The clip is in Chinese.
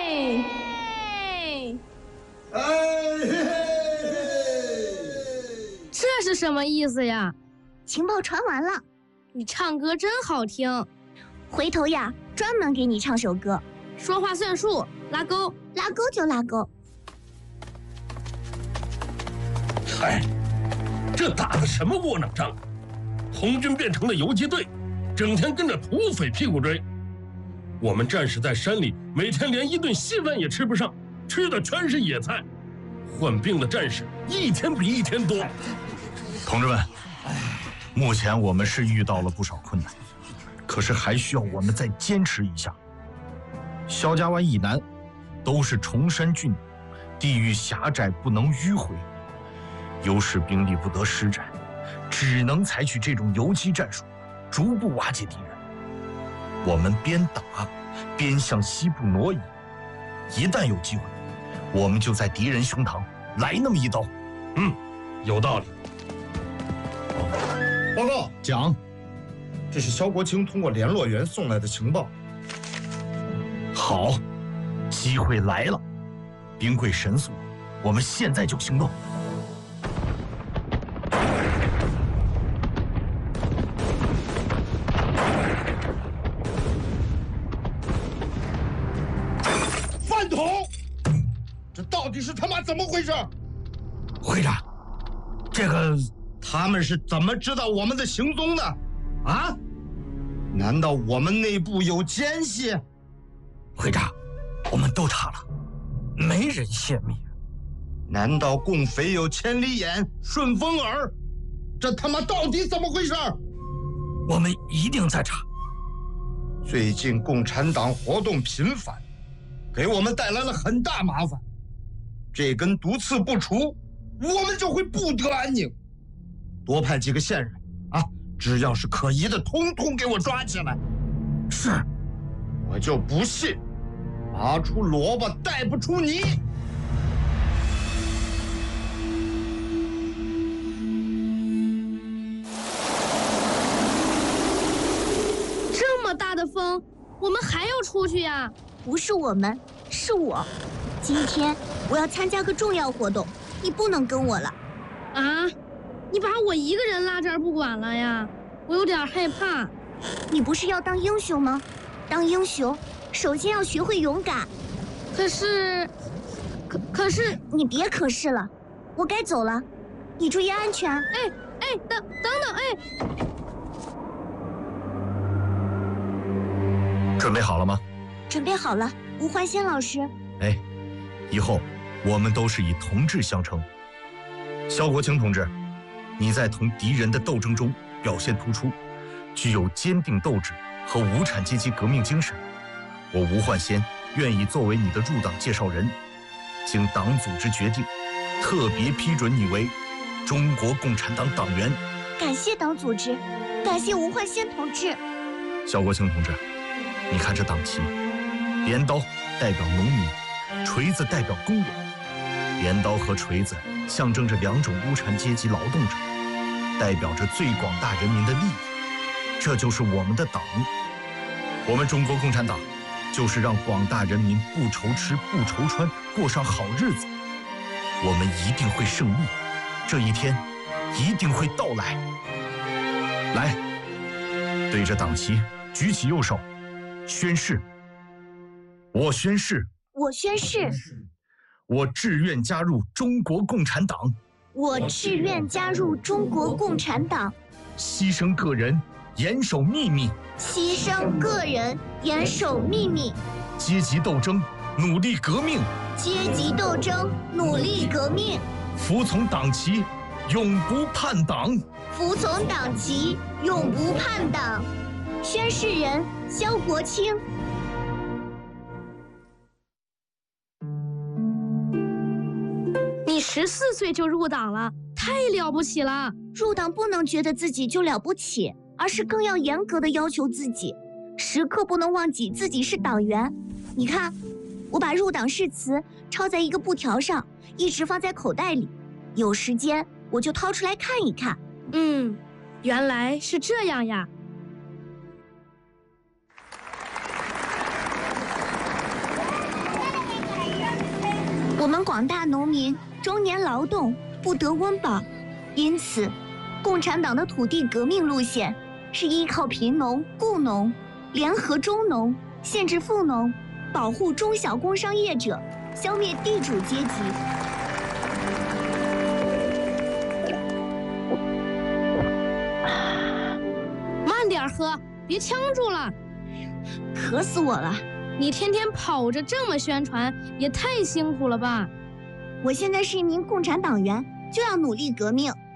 这是什么意思呀？ 情报传完了。 你唱歌真好听， 回头呀，专门给你唱首歌。 说话算数，拉钩， 拉钩就拉钩。 嗨，这打的什么窝囊仗？红军变成了游击队，整天跟着土匪屁股追。我们战士在山里，每天连一顿稀饭也吃不上，吃的全是野菜。患病的战士一天比一天多。 同志们，目前我们是遇到了不少困难，可是还需要我们再坚持一下。肖家湾以南都是崇山峻岭，地域狭窄，不能迂回，优势兵力不得施展，只能采取这种游击战术，逐步瓦解敌人。我们边打边向西部挪移，一旦有机会，我们就在敌人胸膛来那么一刀。 有道理。 报告， 讲， 这是肖国清通过联络员送来的情报。 好，机会来了，兵贵神速，我们现在就行动。 饭桶，这到底是他妈怎么回事？ 会长，这个他们是怎么知道我们的行踪的？啊？难道我们内部有奸细？ 会长，我们都查了，没人泄密。 难道共匪有千里眼、顺风耳？这他妈到底怎么回事？ 我们一定在查。 最近共产党活动频繁，给我们带来了很大麻烦。这根毒刺不除，我们就会不得安宁。多派几个线人啊，只要是可疑的，统统给我抓起来。 是， 我就不信，拔出萝卜带不出泥。 这么大的风，我们还要出去呀？ 不是我们，是我。今天我要参加个重要活动，你不能跟我了。 啊？你把我一个人拉这儿不管了呀？我有点害怕。 你不是要当英雄吗？当英雄，首先要学会勇敢。 可是你别可是了，我该走了，你注意安全。 等等， 准备好了吗？ 准备好了，吴焕先老师。 以后我们都是以同志相称。肖国清同志，你在同敌人的斗争中表现突出，具有坚定斗志和无产阶级革命精神。我吴焕先愿意作为你的入党介绍人，经党组织决定，特别批准你为中国共产党党员。 感谢党组织，感谢吴焕先同志。 肖国清同志，你看这党旗，镰刀代表农民，锤子代表工人。镰刀和锤子象征着两种无产阶级劳动者，代表着最广大人民的利益。这就是我们的党。我们中国共产党就是让广大人民不愁吃不愁穿，过上好日子。我们一定会胜利，这一天一定会到来。来，对着党旗举起右手，宣誓。我宣誓， 我宣誓， 我志愿加入中国共产党， 我志愿加入中国共产党， 牺牲个人，严守秘密， 牺牲个人，严守秘密， 阶级斗争，努力革命， 阶级斗争，努力革命， 服从党旗，永不叛党， 服从党旗，永不叛党。宣誓人肖国清。 你14岁就入党了，太了不起了！ 入党不能觉得自己就了不起，而是更要严格的要求自己，时刻不能忘记自己是党员。你看，我把入党誓词抄在一个布条上，一直放在口袋里，有时间我就掏出来看一看。 原来是这样呀。 们广大农民终年劳动，不得温饱，因此，共产党的土地革命路线是依靠贫农、雇农、联合中农、限制富农，保护中小工商业者，消灭地主阶级。 慢点喝，别呛住了。 渴死我了！ 你天天跑着这么宣传，也太辛苦了吧？ 我现在是一名共产党员，就要努力革命。